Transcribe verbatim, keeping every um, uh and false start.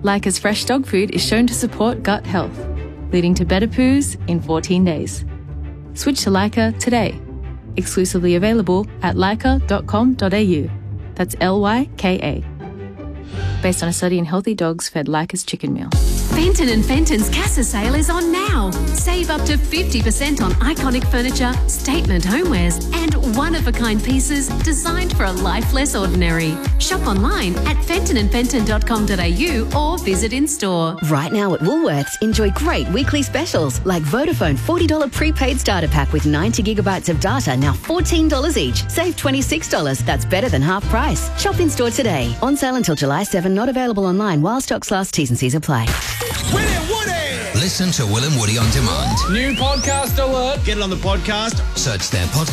Leica's fresh dog food is shown to support gut health, leading to better poos in fourteen days. Switch to Leica today. Exclusively available at leica dot com dot a u. That's L Y K A. Based on a study in healthy dogs fed Leica's chicken meal. Fenton and Fenton's Casa sale is on now. Save up to fifty percent on iconic furniture, statement homewares and one-of-a-kind pieces designed for a life less ordinary. Shop online at fenton and fenton dot com dot a u or visit in-store. Right now at Woolworths, enjoy great weekly specials like Vodafone forty dollars prepaid starter pack with ninety gigabytes of data, now fourteen dollars each. Save twenty-six dollars. That's better than half price. Shop in-store today. On sale until July seventh, not available online while stocks last. T's and C's apply. Will and Woody! Listen to Will and Woody on demand. New podcast alert. Get it on the podcast. Search their podcast.